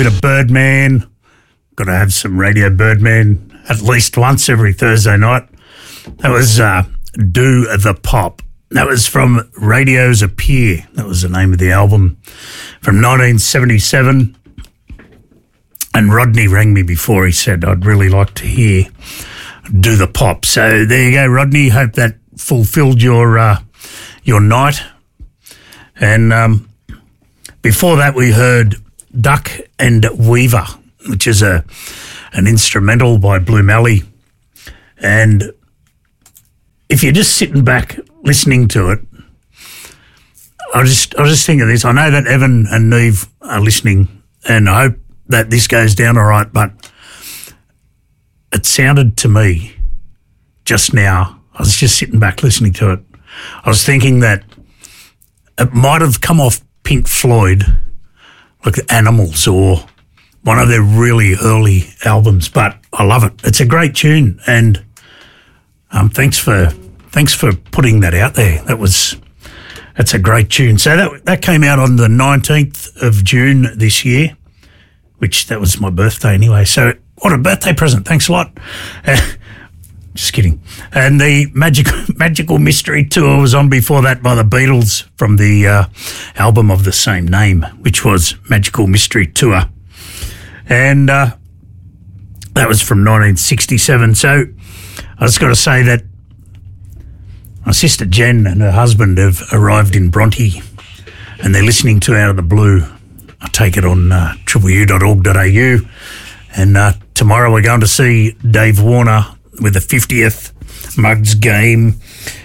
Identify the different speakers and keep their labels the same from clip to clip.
Speaker 1: bit of Birdman. Got to have some Radio Birdman at least once every Thursday night. That was Do the Pop. That was from Radios Appear. That was the name of the album from 1977. And Rodney rang me before. He said, I'd really like to hear Do the Pop. So there you go, Rodney. Hope that fulfilled your night. And before that, we heard Duck and Weaver, which is an instrumental by Blue Mally. And if you're just sitting back listening to it, I was just thinking of this. I know that Evan and Neve are listening, and I hope that this goes down all right, but it sounded to me just now, I was just sitting back listening to it, I was thinking that it might have come off Pink Floyd, like Animals, or one of their really early albums, but I love it. It's a great tune, and thanks for putting that out there. That's a great tune. So that came out on the 19th of June this year, which that was my birthday anyway. So what a birthday present. Thanks a lot. Just kidding. And the Magical Mystery Tour was on before that by the Beatles from the album of the same name, which was Magical Mystery Tour. And that was from 1967. So I just got to say that my sister Jen and her husband have arrived in Bronte, and they're listening to Out of the Blue. I take it on tripleu.org.au. And tomorrow we're going to see Dave Warner with the 50th Mugs game.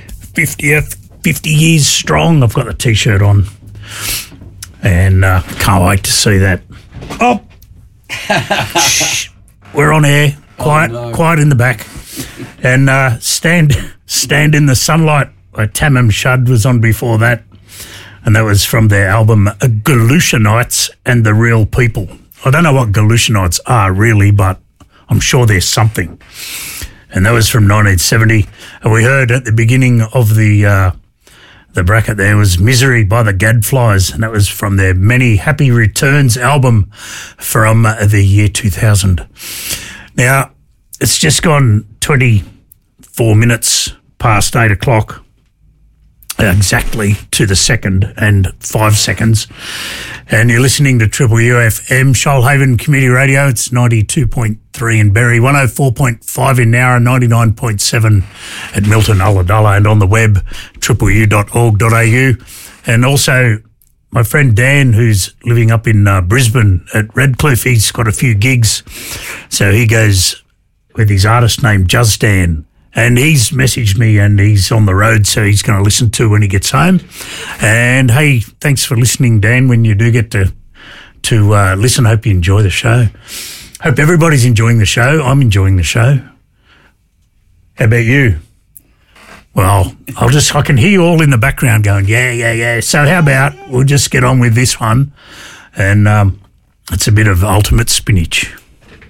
Speaker 1: 50 years strong. I've got the T-shirt on. And can't wait to see that. Oh! Shh. We're on air. Quiet, quiet in the back. And Stand in the Sunlight by Tamim Shud was on before that. And that was from their album Galutionites and the Real People. I don't know what Galutionites are really, but I'm sure there's something. And that was from 1970. And we heard at the beginning of the bracket there was Misery by the Gadflies, and that was from their Many Happy Returns album from the year 2000. Now, it's just gone 24 minutes past 8 o'clock, exactly to the second and 5 seconds. And you're listening to Triple UFM, Shoalhaven Community Radio. It's 92.3 in Berry, 104.5 in Nowra, 99.7 at Milton, Ulladulla, and on the web, tripleu.org.au. And also my friend Dan, who's living up in Brisbane at Redcliffe, he's got a few gigs. So he goes with his artist name, Juz Dan. And he's messaged me, and he's on the road, so he's going to listen to when he gets home. And, hey, thanks for listening, Dan, when you do get to listen. Hope you enjoy the show. Hope everybody's enjoying the show. I'm enjoying the show. How about you? Well, I can hear you all in the background going, yeah. So how about we'll just get on with this one, and it's a bit of Ultimate Spinach.